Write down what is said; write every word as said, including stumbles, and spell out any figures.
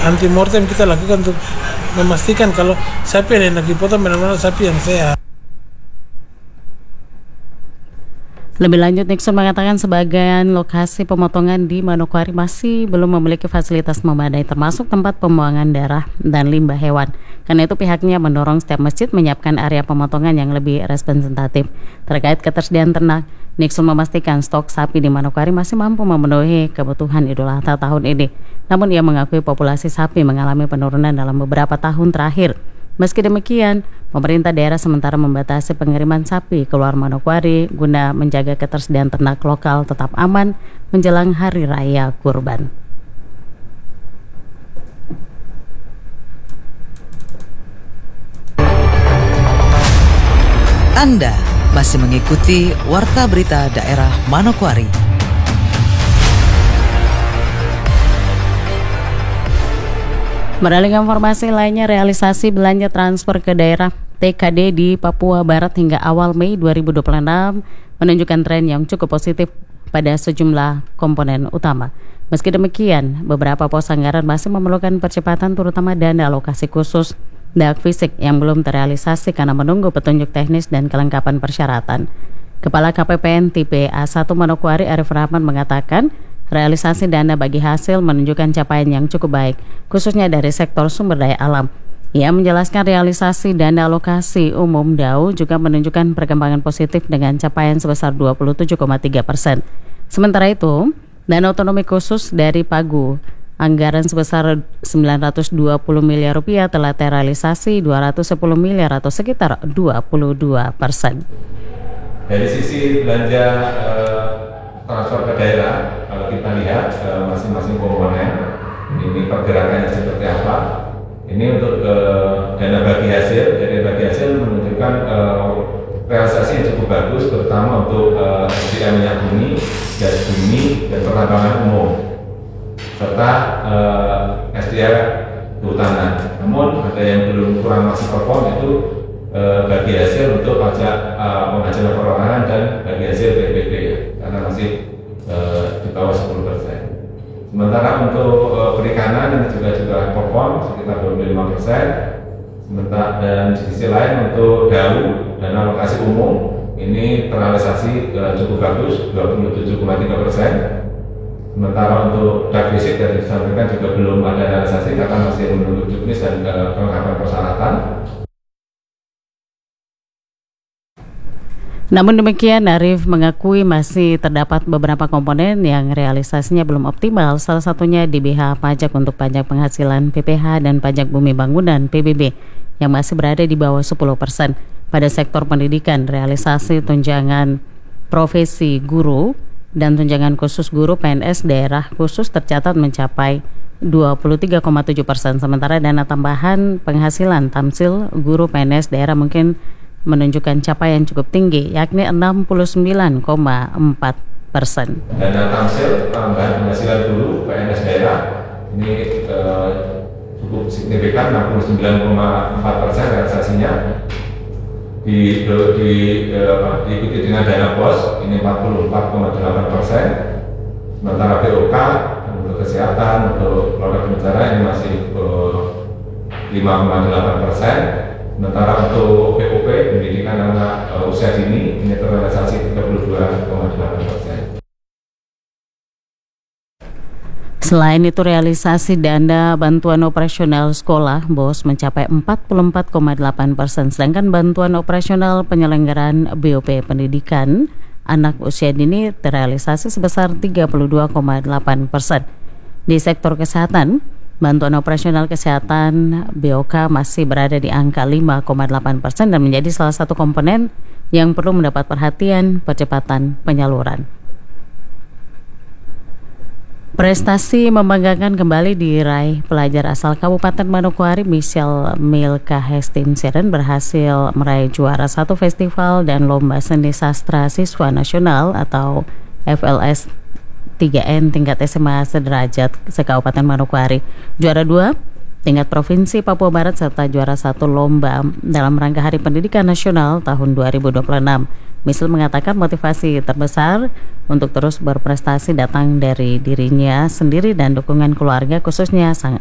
anti mortem kita lakukan untuk memastikan kalau sapi yang hendak dipotong benar-benar sapi yang sehat. Lebih lanjut, Nixon mengatakan sebagian lokasi pemotongan di Manokwari masih belum memiliki fasilitas memadai termasuk tempat pembuangan darah dan limbah hewan. Karena itu pihaknya mendorong setiap masjid menyiapkan area pemotongan yang lebih representatif. Terkait ketersediaan ternak, Nixon memastikan stok sapi di Manokwari masih mampu memenuhi kebutuhan Idul Adha tahun ini. Namun ia mengakui populasi sapi mengalami penurunan dalam beberapa tahun terakhir. Meski demikian, pemerintah daerah sementara membatasi pengiriman sapi keluar Manokwari guna menjaga ketersediaan ternak lokal tetap aman menjelang Hari Raya Kurban. Anda masih mengikuti Warta Berita Daerah Manokwari. Beralih ke informasi lainnya, realisasi belanja transfer ke daerah T K D di Papua Barat hingga awal Mei dua ribu dua puluh enam menunjukkan tren yang cukup positif pada sejumlah komponen utama. Meski demikian, beberapa pos anggaran masih memerlukan percepatan terutama dana alokasi khusus dan fisik yang belum terrealisasi karena menunggu petunjuk teknis dan kelengkapan persyaratan. Kepala K P P N Tipe A satu Manokwari Arif Rahman mengatakan realisasi dana bagi hasil menunjukkan capaian yang cukup baik, khususnya dari sektor sumber daya alam. Ia menjelaskan realisasi dana alokasi umum D A U juga menunjukkan perkembangan positif dengan capaian sebesar dua puluh tujuh koma tiga persen. Sementara itu, dana otonomi khusus dari Pagu, anggaran sebesar sembilan ratus dua puluh miliar rupiah telah terrealisasi dua ratus sepuluh miliar atau sekitar dua puluh dua persen. Dari sisi belanja eh, transfer ke daerah, kalau kita lihat eh, masing-masing komponen, ini pergerakannya seperti apa. Ini untuk eh, dana bagi hasil, dana bagi hasil menunjukkan eh, realisasi yang cukup bagus, terutama untuk eh, S D M minyak bumi, gas bumi, dan pertambangan umum, serta eh, S D M kehutanan. Namun ada yang belum kurang masih perform itu eh, bagi hasil untuk pajak eh, penghasilan perorangan dan bagi hasil P P P, karena masih eh, di bawah sepuluh persen. Sementara untuk uh, perikanan ini juga juga perform sekitar dua puluh lima persen. Sementara dan di sisi lain untuk D A U, dana alokasi umum, ini terrealisasi uh, cukup bagus dua puluh tujuh koma tiga persen. Sementara untuk defisit yang disampaikan juga belum ada realisasi karena masih menunggu juknis dan uh, kelengkapan persyaratan. Namun demikian, Arif mengakui masih terdapat beberapa komponen yang realisasinya belum optimal, salah satunya di B H pajak untuk pajak penghasilan P P H dan pajak bumi bangunan P B B yang masih berada di bawah sepuluh persen. Pada sektor pendidikan, realisasi tunjangan profesi guru dan tunjangan khusus guru P N S daerah khusus tercatat mencapai dua puluh tiga koma tujuh persen, sementara dana tambahan penghasilan tamsil guru P N S daerah mungkin menunjukkan capaian cukup tinggi, yakni enam puluh sembilan koma empat persen. Dana tamsil tambahan penghasilan guru P N S daerah ini eh, cukup signifikan, enam puluh sembilan koma empat persen realisasinya. Di, di eh, apa, diikuti dengan dana bos ini empat puluh empat koma delapan persen. Sementara B O K untuk kesehatan, untuk keluarga berencana ini masih eh, lima koma delapan persen. Sementara untuk P O P, pendidikan anak uh, usia dini, ini terrealisasi tiga puluh dua koma delapan persen. Selain itu, realisasi dana bantuan operasional sekolah B O S mencapai empat puluh empat koma delapan persen, sedangkan bantuan operasional penyelenggaraan B O P pendidikan anak usia dini terrealisasi sebesar tiga puluh dua koma delapan persen. Di sektor kesehatan, bantuan operasional kesehatan B O K masih berada di angka lima koma delapan persen dan menjadi salah satu komponen yang perlu mendapat perhatian percepatan penyaluran. Prestasi membanggakan kembali diraih pelajar asal Kabupaten Manokwari Michelle Milka Hestin Siren berhasil meraih juara satu festival dan lomba seni sastra siswa nasional atau F L S tiga N tingkat S M A sederajat se-Kabupaten Manokwari, juara dua tingkat Provinsi Papua Barat serta juara satu lomba dalam rangka Hari Pendidikan Nasional tahun dua ribu dua puluh enam. Misal mengatakan motivasi terbesar untuk terus berprestasi datang dari dirinya sendiri dan dukungan keluarga, khususnya sang